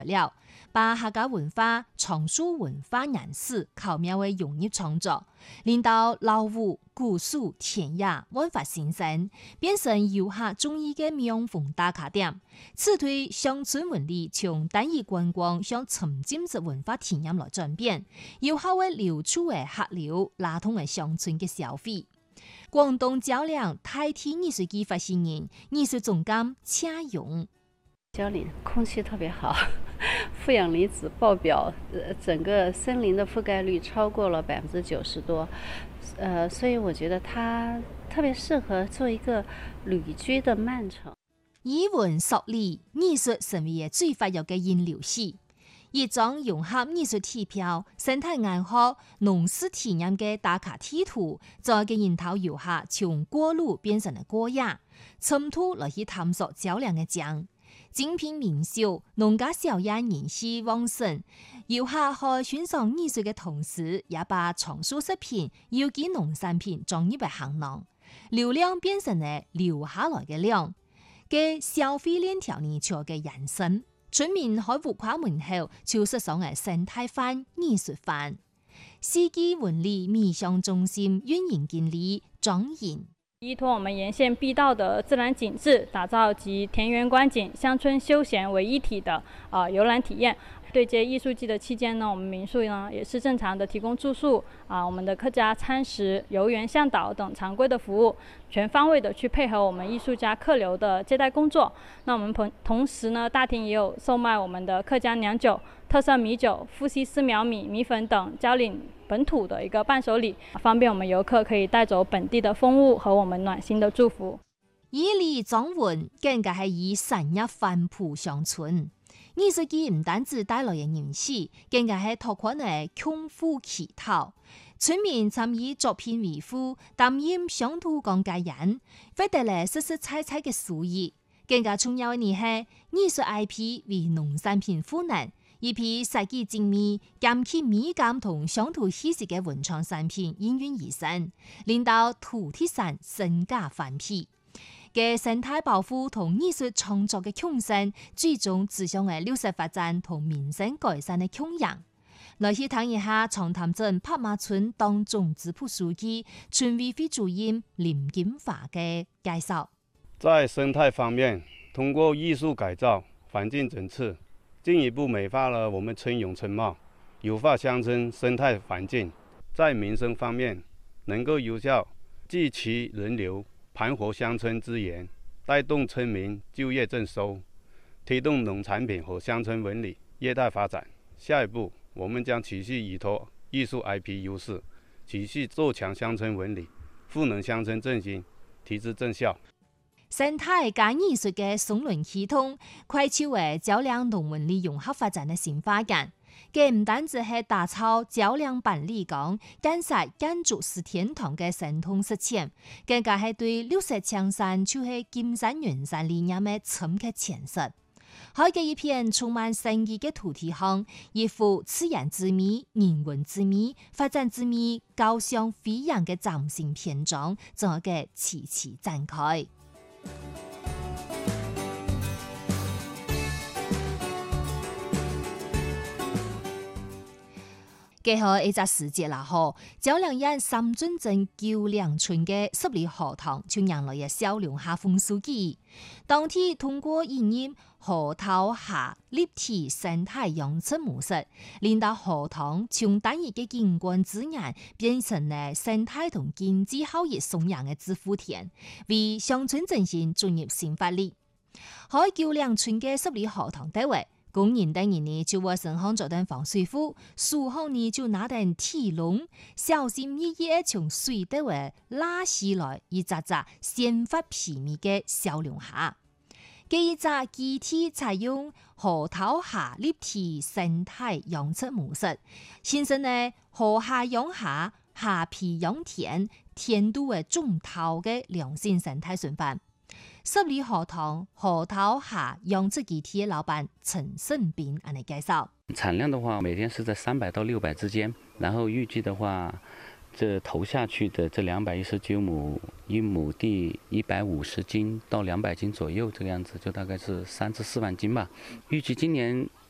了，把客家文化、藏書文化人士巧妙嘅融入創作，令到老屋、古樹、田野萬法新生，變成遊客中意嘅명風打卡點。此對鄉村文理從單一觀光向沉浸式文化體驗來轉變，有效嘅流出嘅客流，拉動嘅鄉村嘅消費。廣東蕉嶺大體藝術季發行人、藝術總監車勇。 蕉嶺空氣特別好，負氧離子爆表，整個森林的覆蓋率超過了90%多，所以我覺得它特別適合做一個旅居的漫城。 語文塑理藝術成為最活躍嘅引流系，一張融合藝術體票、生態愛好、農事體驗嘅打卡地圖，再嘅引導遊客從過路變成了過夜，深度來去探索蕉嶺嘅江。精品名秀、農家小野人氣旺盛，遊客在欣賞藝術嘅同時，也把藏書食品、有機農產品裝入嚟行囊，流量變成了留下來嘅量。嘅消費鏈條呢，朝嘅延伸，村民喺浮誇門後就設上嘅生態飯、藝術飯。四季文理面向中心運營經理莊賢。 依托我們沿線必到的自然景致，打造集田園觀景、鄉村休閒為一體的遊覽體驗。對接藝術季的期間呢，我們民宿呢也是正常的提供住宿我們的客家餐食、遊園向導等常規的服務，全方位的去配合我們藝術家客流的接待工作。那我們同時呢，大廳也有售賣我們的客家釀酒、特色米酒、富硒絲苗米粉等蕉嶺本土的一個伴手禮，方便我們遊客可以帶走本地的風物和我們暖心的祝福。 以禮裝文更加係以深入反哺鄉村。藝術季唔單止帶來嘅人氣，更加係拓寬嘅豐富渠道。村民參與作品維護，擔任鄉土講解人，獲得了實實在在嘅收益。更加重要嘅係，藝術 IP 為農產品賦能，一批設計精美、兼具美感同鄉土氣息嘅文創產品應運而生，令到土地上身價翻倍。嘅生態保護同藝術創作嘅強盛，最終指向嘅綠色發展同民生改善嘅共贏。來去睇一下長潭鎮柏馬村當總支部書記、村委會主任林金華嘅介紹。 在生態方面，通過藝術改造、環境整治，進一步美化了我們村容村貌，優化鄉村生態環境。在民生方面，能夠有效聚集人流，盤活鄉村資源，帶動村民就業增收，推動農產品和鄉村文理業態發展。下一步，我們將持續依託藝術 IP 優勢，繼續做強鄉村文理，賦能鄉村振興，提質增效。 生態加藝術嘅雙輪系統，快速為蕉嶺農文理融合發展嘅新發展。佢唔單止係打造蕉嶺板里港建設建築是天堂嘅生動實踐，更加係對綠色青山就係金山銀山理念嘅深刻詮釋。喺嘅一片充滿生機嘅土地上，一幅自然之美、人文之美、發展之美、高尚飛揚嘅嶄新篇章，仲有嘅齊齊展開。結合一隻時節啦，蕉嶺縣三圳鎮舊嶺村嘅十里河塘，就迎來嘅小龍蝦豐收季。當天通過引入河頭下立體生態養殖模式，令到河塘從單一嘅景觀資源變成了生態同經濟效益雙贏嘅致富田，為鄉村振興注入新活力。喺舊嶺村嘅十里河塘地位。工人等人呢就話身上做等防水褲，樹後呢就拿定鐵籠，小心翼翼從水底位拉起來一隻隻鮮發皮密嘅小龍蝦。呢一隻機體採用河頭下立體生態養殖模式，形成呢河下養蝦、蝦皮養田、田都嘅種頭嘅良性生態循環。十里河塘河頭下養殖基地嘅老闆陳勝斌按嚟介紹， 產量的話，每天是在300到600之間，然後預計的話，這投下去的這219畝，一畝地150斤到200斤左右，這個樣子就大概是3至4萬斤吧。預計今年